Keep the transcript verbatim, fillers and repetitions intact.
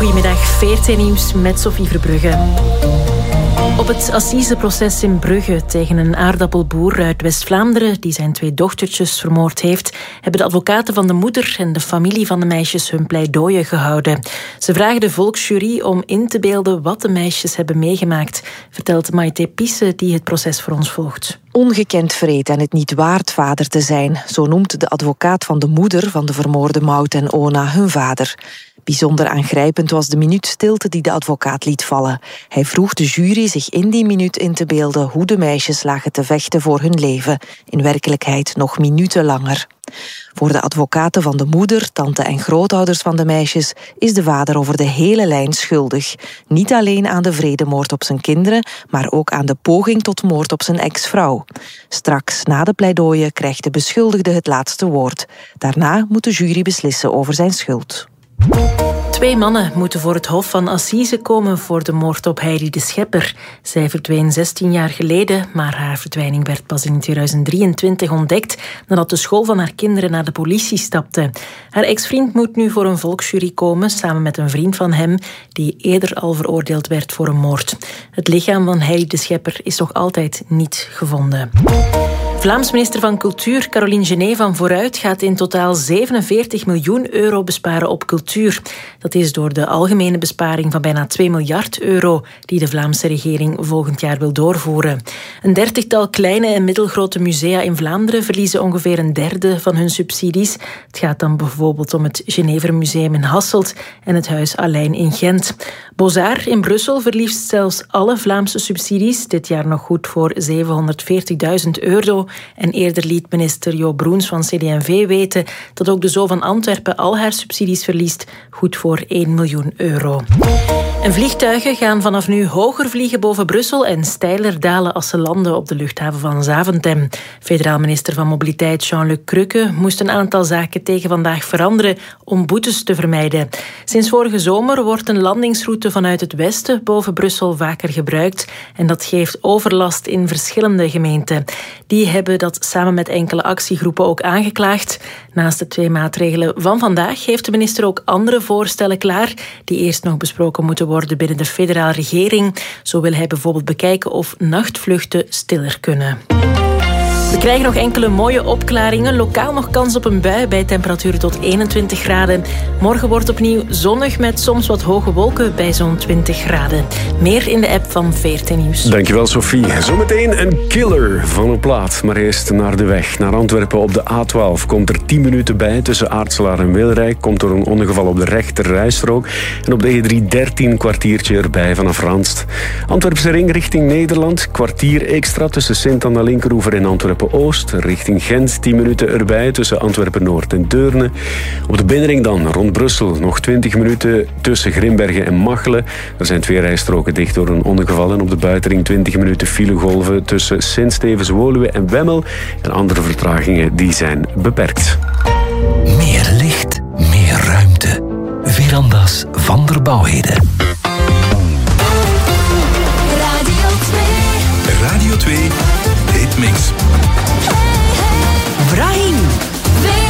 Goedemiddag, V R T Nieuws met Sophie Verbrugge. Op het assiseproces in Brugge tegen een aardappelboer uit West-Vlaanderen die zijn twee dochtertjes vermoord heeft, hebben de advocaten van de moeder en de familie van de meisjes hun pleidooien gehouden. Ze vragen de volksjury om in te beelden wat de meisjes hebben meegemaakt, vertelt Maite Pisse die het proces voor ons volgt. Ongekend wreed en het niet waard vader te zijn, zo noemt de advocaat van de moeder van de vermoorde Maud en Ona hun vader. Bijzonder aangrijpend was de minuut stilte die de advocaat liet vallen. Hij vroeg de jury zich in die minuut in te beelden hoe de meisjes lagen te vechten voor hun leven, in werkelijkheid nog minuten langer. Voor de advocaten van de moeder, tante en grootouders van de meisjes is de vader over de hele lijn schuldig. Niet alleen aan de vredemoord op zijn kinderen, maar ook aan de poging tot moord op zijn ex-vrouw. Straks, na de pleidooien, krijgt de beschuldigde het laatste woord. Daarna moet de jury beslissen over zijn schuld. Twee mannen moeten voor het Hof van Assise komen voor de moord op Heidi de Schepper. Zij verdween zestien jaar geleden, maar haar verdwijning werd pas in tweeduizend drieëntwintig ontdekt nadat de school van haar kinderen naar de politie stapte. Haar ex-vriend moet nu voor een volksjury komen, samen met een vriend van hem, die eerder al veroordeeld werd voor een moord. Het lichaam van Heidi de Schepper is nog altijd niet gevonden. Vlaams minister van Cultuur Caroline Genet van Vooruit gaat in totaal zevenenveertig miljoen euro besparen op cultuur. Dat is door de algemene besparing van bijna twee miljard euro die de Vlaamse regering volgend jaar wil doorvoeren. Een dertigtal kleine en middelgrote musea in Vlaanderen verliezen ongeveer een derde van hun subsidies. Het gaat dan bijvoorbeeld om het Genevermuseum in Hasselt en het Huis Allein in Gent. Beaux-Arts in Brussel verliest zelfs alle Vlaamse subsidies, dit jaar nog goed voor zevenhonderdveertigduizend euro. En eerder liet minister Jo Broens van C D en V weten dat ook de Zoo van Antwerpen al haar subsidies verliest, goed voor één miljoen euro. En vliegtuigen gaan vanaf nu hoger vliegen boven Brussel en steiler dalen als ze landen op de luchthaven van Zaventem. Federaal minister van Mobiliteit Jean-Luc Crukke moest een aantal zaken tegen vandaag veranderen om boetes te vermijden. Sinds vorige zomer wordt een landingsroute vanuit het westen boven Brussel vaker gebruikt en dat geeft overlast in verschillende gemeenten. Die hebben dat samen met enkele actiegroepen ook aangeklaagd. Naast de twee maatregelen van vandaag heeft de minister ook andere voorstellen klaar die eerst nog besproken moeten worden binnen de federale regering. Zo wil hij bijvoorbeeld bekijken of nachtvluchten stiller kunnen. We krijgen nog enkele mooie opklaringen. Lokaal nog kans op een bui bij temperaturen tot eenentwintig graden. Morgen wordt opnieuw zonnig met soms wat hoge wolken bij zo'n twintig graden. Meer in de app van V R T Nieuws. Dankjewel Sophie. Zometeen een killer van een plaat. Maar eerst naar de weg. Naar Antwerpen op de A twaalf komt er tien minuten bij. Tussen Aartselaar en Wilrijk komt er een ongeval op de rechter rijstrook. En op de E drie dertien kwartiertje erbij vanaf Randst. Antwerpse ring richting Nederland. Kwartier extra tussen Sint-Anna Linkeroever en Antwerpen Oost, richting Gent, tien minuten erbij tussen Antwerpen-Noord en Deurne. Op de binnenring dan, rond Brussel, nog twintig minuten tussen Grimbergen en Machelen. Er zijn twee rijstroken dicht door een ongeval en op de buitenring twintig minuten filegolven tussen Sint-Stevens-Woluwe en Wemmel. En andere vertragingen die zijn beperkt. Meer licht, meer ruimte. Verandas van der Bouwheden. Radio twee. Radio twee. Hitmix.